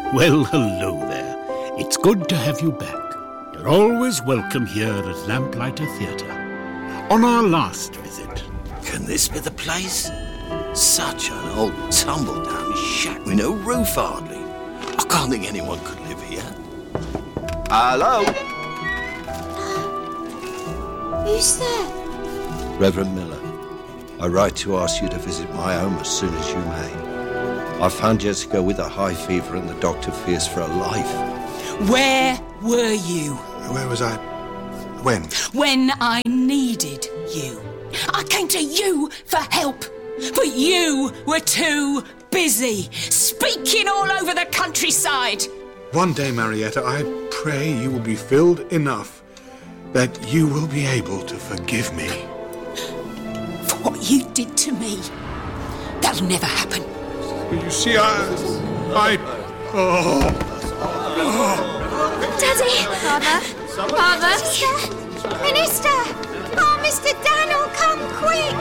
Well, hello there. It's good to have you back. You're always welcome here at Lamplighter Theatre. On our last visit... Can this be the place? Such an old tumble-down shack with no roof hardly. I can't think anyone could live here. Hello? Who's there? Reverend Miller. I write to ask you to visit my home as soon as you may. I found Jessica with a high fever and the doctor fears for her life. Where were you? Where was I? When? When I needed you. I came to you for help, but you were too busy speaking all over the countryside. One day, Marietta, I pray you will be filled enough that you will be able to forgive me. For what you did to me. That'll never happen. You see, Daddy! Father! Minister! Oh, Mr. Daniel, come quick!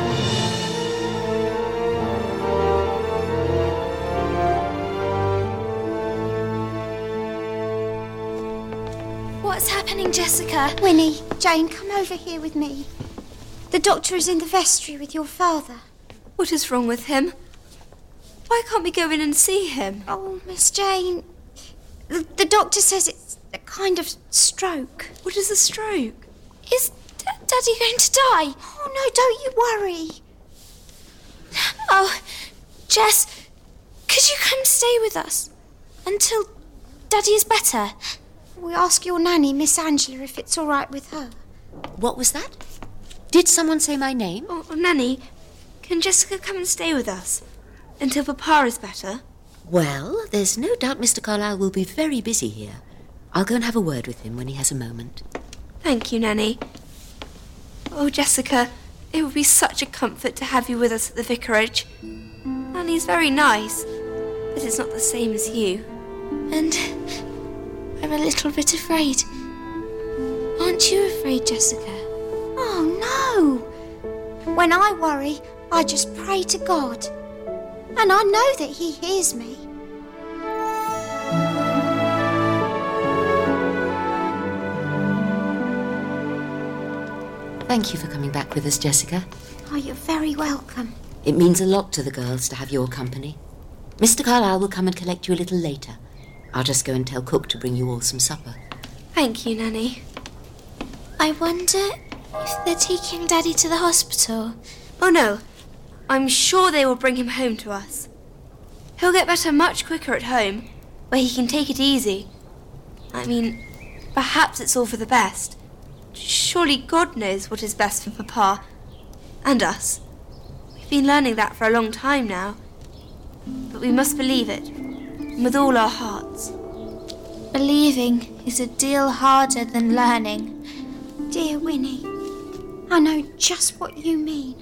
What's happening, Jessica? Winnie, Jane, come over here with me. The doctor is in the vestry with your father. What is wrong with him? Why can't we go in and see him? Oh, Miss Jane, the doctor says it's a kind of stroke. What is a stroke? Is Daddy going to die? Oh, no, don't you worry. Oh, Jess, could you come stay with us until Daddy is better? We ask your nanny, Miss Angela, if it's all right with her. What was that? Did someone say my name? Oh, Nanny, can Jessica come and stay with us until Papa is better? Well, there's no doubt Mr. Carlyle will be very busy here. I'll go and have a word with him when he has a moment. Thank you, Nanny. Oh, Jessica, it would be such a comfort to have you with us at the vicarage. Nanny's very nice, but it's not the same as you. And I'm a little bit afraid. Aren't you afraid, Jessica? Oh, no. When I worry, I just pray to God. And I know that He hears me. Thank you for coming back with us, Jessica. Oh, you're very welcome. It means a lot to the girls to have your company. Mr. Carlyle will come and collect you a little later. I'll just go and tell Cook to bring you all some supper. Thank you, Nanny. I wonder if they're taking Daddy to the hospital. Oh, no. I'm sure they will bring him home to us. He'll get better much quicker at home, where he can take it easy. I mean, perhaps it's all for the best. Surely God knows what is best for Papa and us. We've been learning that for a long time now. But we must believe it, and with all our hearts. Believing is a deal harder than learning. Dear Winnie, I know just what you mean.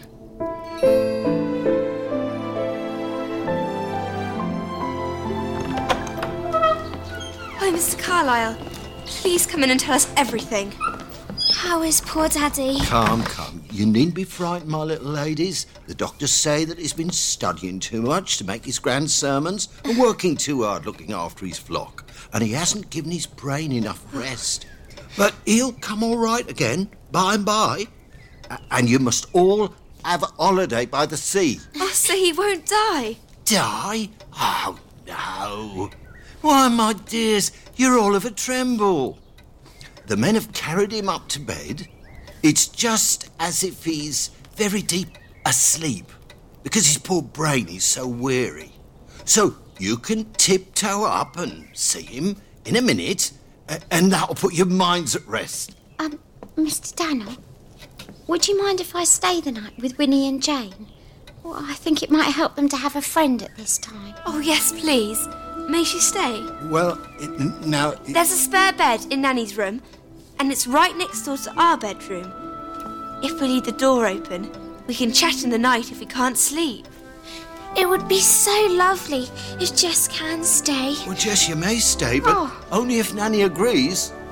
Oh, Mr. Carlyle, please come in and tell us everything. How is poor Daddy? Come. You needn't be frightened, my little ladies. The doctors say that he's been studying too much to make his grand sermons and working too hard looking after his flock. And he hasn't given his brain enough rest. But he'll come all right again, by and by. And you must all have a holiday by the sea. Oh, so he won't die? Die? Oh, no. Why, my dears, you're all of a tremble. The men have carried him up to bed. It's just as if he's very deep asleep, because his poor brain is so weary. So you can tiptoe up and see him in a minute, and that'll put your minds at rest. Mr. Daniel, would you mind if I stay the night with Winnie and Jane? Well, I think it might help them to have a friend at this time. Oh, yes, please. May she stay? Well, now... There's a spare bed in Nanny's room, and it's right next door to our bedroom. If we leave the door open, we can chat in the night if we can't sleep. It would be so lovely if Jess can stay. Well, Jess, you may stay, but only if Nanny agrees.